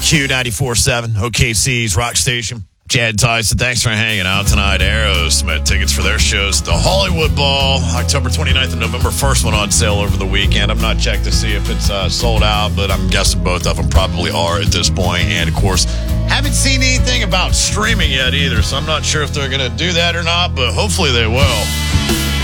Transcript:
Q94.7, OKC's Rock Station. Chad Tyson, thanks for hanging out tonight. Aerosmith tickets for their shows at the Hollywood Bowl, October 29th and November 1st went on sale over the weekend. I'm not checked to see if it's sold out, but I'm guessing both of them probably are at this point. And, of course, haven't seen anything about streaming yet either, so I'm not sure if they're going to do that or not, but hopefully they will.